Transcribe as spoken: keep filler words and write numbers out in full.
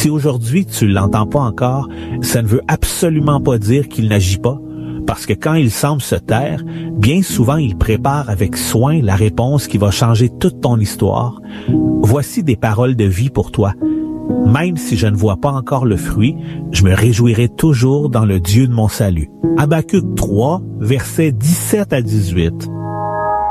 Si aujourd'hui tu l'entends pas encore, ça ne veut absolument pas dire qu'il n'agit pas, parce que quand il semble se taire, bien souvent il prépare avec soin la réponse qui va changer toute ton histoire. Voici des paroles de vie pour toi. Même si je ne vois pas encore le fruit, je me réjouirai toujours dans le Dieu de mon salut. Habacuc trois, versets dix-sept à dix-huit.